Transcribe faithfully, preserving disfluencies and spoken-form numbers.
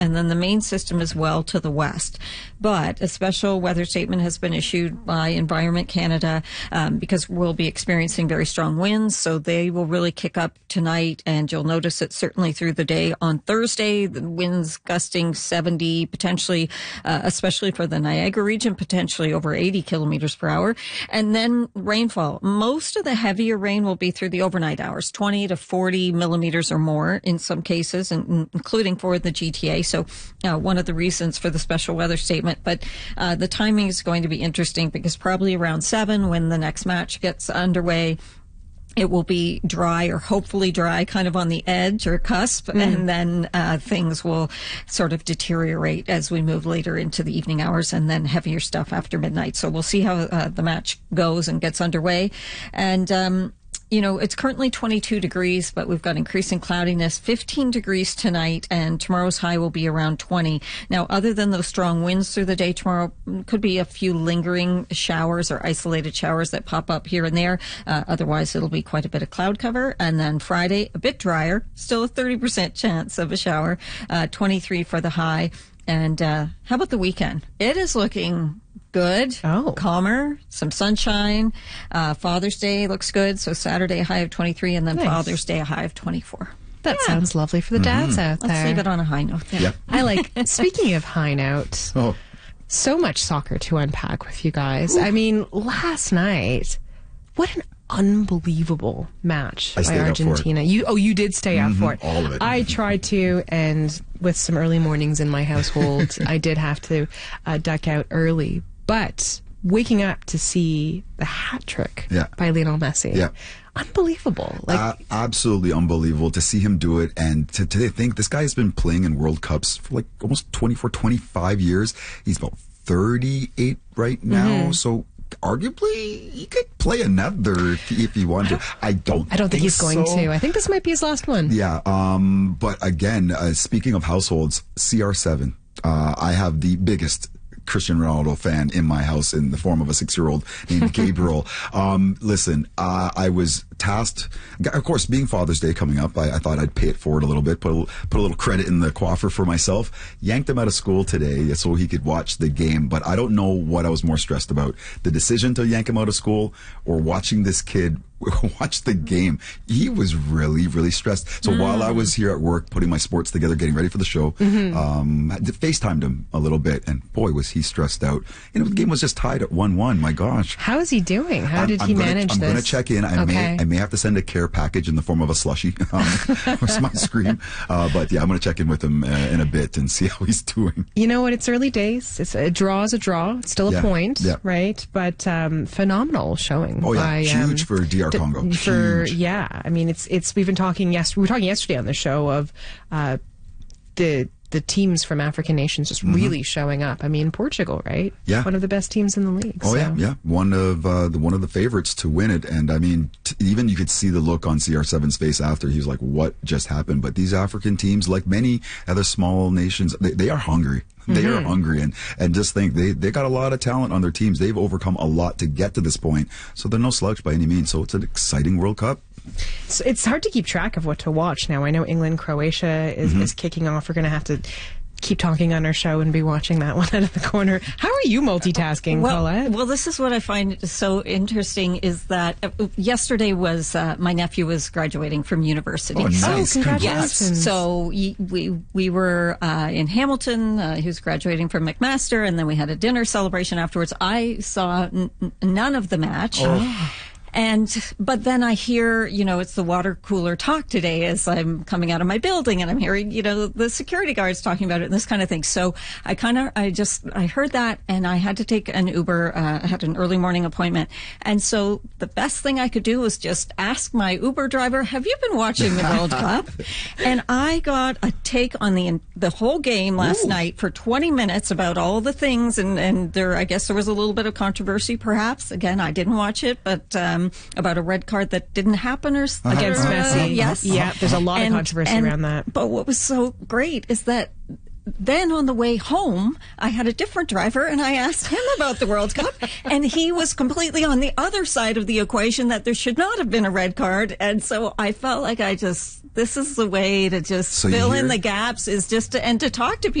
and then the main system is well to the west. But a special weather statement has been issued by Environment Canada um, because we'll be experiencing very strong winds, so they will really kick up tonight, and you'll notice it certainly through the day. On Thursday, the winds gusting seventy, potentially, uh, especially for the Niagara region, potentially over eighty kilometers per hour. And then rainfall. Most of the heavier rain will be through the overnight hours, twenty to forty millimeters or more in some cases, and including for the G T A. So uh, one of the reasons for the special weather statement. But uh, the timing is going to be interesting because probably around seven, when the next match gets underway, it will be dry, or hopefully dry, kind of on the edge or cusp, mm. and then uh, things will sort of deteriorate as we move later into the evening hours, and then heavier stuff after midnight. So we'll see how uh, the match goes and gets underway. And um you know, it's currently twenty-two degrees, but we've got increasing cloudiness, fifteen degrees tonight, and tomorrow's high will be around twenty. Now, other than those strong winds through the day tomorrow, could be a few lingering showers or isolated showers that pop up here and there. Uh, otherwise, it'll be quite a bit of cloud cover. And then Friday, a bit drier, still a thirty percent chance of a shower, uh, twenty-three for the high. And uh, how about the weekend? It is looking good, oh. calmer, some sunshine. Uh, Father's Day looks good. So Saturday, a high of twenty-three, and then nice. Father's Day, a high of twenty-four. That yeah. sounds lovely for the dads mm-hmm. out there. Let's leave it on a high note there. Yep. I like, speaking of high note, oh. so much soccer to unpack with you guys. Ooh. I mean, last night, what an unbelievable match I by Argentina. You oh, you did stay mm-hmm, out for it. All of it. I tried to, and with some early mornings in my household, I did have to uh, duck out early. But waking up to see the hat trick yeah. by Lionel Messi, yeah. unbelievable. Like uh, absolutely unbelievable to see him do it, and to, to think this guy has been playing in World Cups for like almost twenty-four, twenty-five years. He's about thirty-eight right now, mm-hmm. so arguably he could play another if, if he wanted to. I don't I don't think, think he's so. going to. I think this might be his last one. Yeah, um, but again, uh, speaking of households, C R seven, uh, I have the biggest Cristiano Ronaldo fan in my house in the form of a six-year-old named Gabriel. um, listen, uh, I was tasked, of course, being Father's Day coming up, I, I thought I'd pay it forward a little bit, put a, put a little credit in the coffer for myself. Yanked him out of school today so he could watch the game, but I don't know what I was more stressed about, the decision to yank him out of school or watching this kid watch the game. He was really, really stressed. So mm. while I was here at work putting my sports together, getting ready for the show, mm-hmm. um, I FaceTimed him a little bit, and boy, was he stressed out. You know, the game was just tied at one one. My gosh. How is he doing? How I'm, did he I'm gonna, manage I'm this? I'm going to check in. I, okay. may, I may have to send a care package in the form of a slushie. Um, was my scream. Uh, but yeah, I'm going to check in with him uh, in a bit and see how he's doing. You know what? It's early days. It's a draw is a draw. It's still a yeah. point, yeah. right? But um, phenomenal showing. Oh yeah, by, huge um, for D R Congo. D- for huge. yeah, I mean it's it's we've been talking yes we were talking yesterday on the show of uh, the the teams from African nations just mm-hmm. really showing up. I mean Portugal, right? Yeah, one of the best teams in the league. Oh so. yeah, yeah, one of uh, the one of the favorites to win it. And I mean, t- even you could see the look on C R seven's face after. He was like, "What just happened?" But these African teams, like many other small nations, they, they are hungry. They mm-hmm. are hungry, and, and just think they they got a lot of talent on their teams. They've overcome a lot to get to this point, so they're no slouch by any means. So it's an exciting World Cup. So it's hard to keep track of what to watch now. I know England, Croatia is, mm-hmm. is kicking off. We're going to have to keep talking on our show and be watching that one out of the corner. How are you multitasking, well, Colette? Well, this is what I find so interesting is that uh, yesterday was uh, my nephew was graduating from university. Oh, nice. So, oh, congratulations. Yes. So we, we, we were uh, in Hamilton. Uh, he was graduating from McMaster, and then we had a dinner celebration afterwards. I saw n- none of the match. Oh. And, but then I hear, you know, it's the water cooler talk today as I'm coming out of my building and I'm hearing, you know, the security guards talking about it and this kind of thing. So I kind of, I just, I heard that and I had to take an Uber. Uh, I had an early morning appointment. And so the best thing I could do was just ask my Uber driver, have you been watching the World Cup? And I got a take on the, the whole game last Ooh. night for twenty minutes about all the things. And, and there, I guess there was a little bit of controversy perhaps. Again, I didn't watch it, but, um, about a red card that didn't happen or uh-huh. against Messi. Uh, yes. Yeah, there's a lot and, of controversy and, around that. But what was so great is that then on the way home, I had a different driver and I asked him about the World Cup and he was completely on the other side of the equation that there should not have been a red card. And so I felt like I just this is the way to just So you fill in hear- the gaps is just to, and to talk to people.